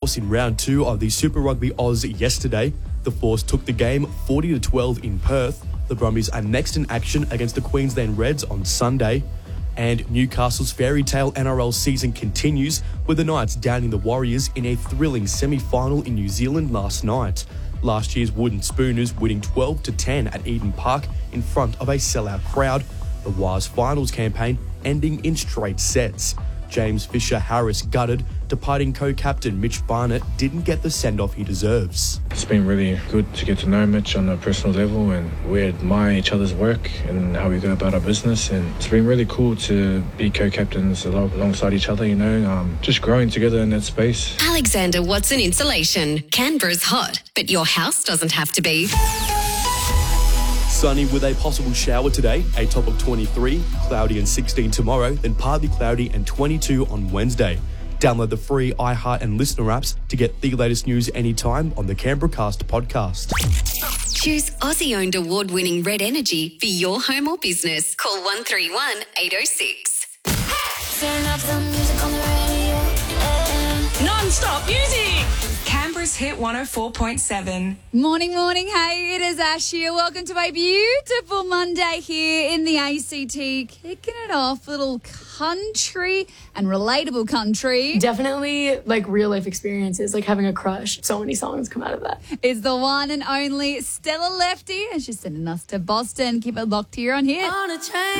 Force in round 2 of the Super Rugby Oz yesterday. The Force took the game 40-12 in Perth. The Brumbies are next in action against the Queensland Reds on Sunday. And Newcastle's fairy tale NRL season continues, with the Knights downing the Warriors in a thrilling semi-final in New Zealand last night. Last year's Wooden Spooners winning 12-10 at Eden Park in front of a sellout crowd. The Wars finals campaign ending in straight sets. James Fisher-Harris gutted, departing co-captain Mitch Barnett didn't get the send-off he deserves. It's been really good to get to know Mitch on a personal level, and we admire each other's work and how we go about our business, and it's been really cool to be co-captains alongside each other, just growing together in that space. Alexander Watson Insulation. Canberra's hot, but your house doesn't have to be. Sunny with a possible shower today, a top of 23, cloudy and 16 tomorrow, then partly cloudy and 22 on Wednesday. Download the free iHeart and Listener apps to get the latest news anytime on the Canberra Cast podcast. Choose Aussie-owned award-winning Red Energy for your home or business. Call 131 806. Turn up the music on the radio. Non-stop music! Canberra's Hit 104.7. Morning. Hey, it is Ash here. Welcome to a beautiful Monday here in the ACT. Kicking it off, little country and relatable country. Definitely like real life experiences, like having a crush. So many songs come out of that. Is the one and only Stella Lefty, and she's sending us to Boston. Keep it locked here on Hit. On a train.